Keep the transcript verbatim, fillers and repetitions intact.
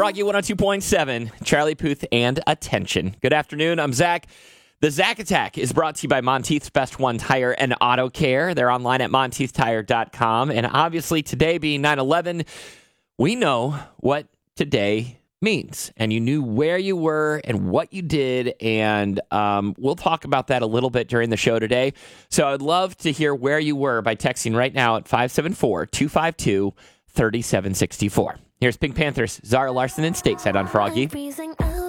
Froggy one oh two point seven, Charlie Puth, and Attention. Good afternoon. I'm Zach. The Zach Attack is brought to you by Monteith's Best One Tire and Auto Care. They're online at monteith tire dot com. And obviously, today being nine eleven, we know what today means. And you knew where you were and what you did. And um, we'll talk about that a little bit during the show today. So I'd love to hear where you were by texting right now at five seven four, two five two, three seven six four. Here's Pink Panthers, Zara Larsson, and Stateside on Froggy.